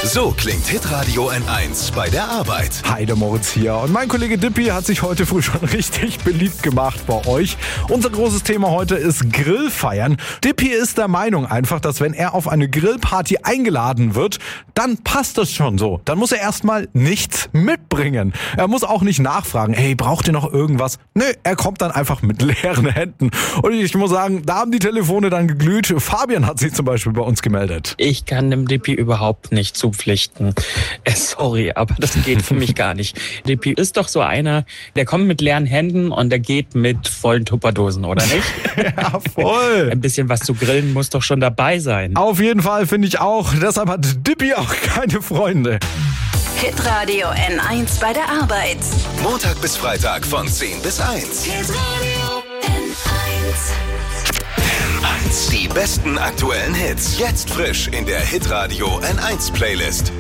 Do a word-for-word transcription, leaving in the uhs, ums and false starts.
So klingt Hitradio N eins bei der Arbeit. Hi, der Moritz hier. Und mein Kollege Dippy hat sich heute früh schon richtig beliebt gemacht bei euch. Unser großes Thema heute ist Grillfeiern. Dippy ist der Meinung einfach, dass wenn er auf eine Grillparty eingeladen wird, dann passt das schon so. Dann muss er erstmal nichts mitbringen. Er muss auch nicht nachfragen, hey, braucht ihr noch irgendwas? Nö, er kommt dann einfach mit leeren Händen. Und ich muss sagen, da haben die Telefone dann geglüht. Fabian hat sich zum Beispiel bei uns gemeldet. Ich kann dem Dippy überhaupt nicht zupflichten. Äh, sorry, aber das geht für mich gar nicht. Dippy ist doch so einer, der kommt mit leeren Händen und der geht mit vollen Tupperdosen, oder nicht? Ja, voll. Ein bisschen was zu grillen muss doch schon dabei sein. Auf jeden Fall, finde ich auch. Deshalb hat Dippy auch keine Freunde. Hitradio N eins bei der Arbeit. Montag bis Freitag von zehn bis eins. Hitradio N eins. N eins. Die besten aktuellen Hits. Jetzt frisch in der Hitradio N eins Playlist.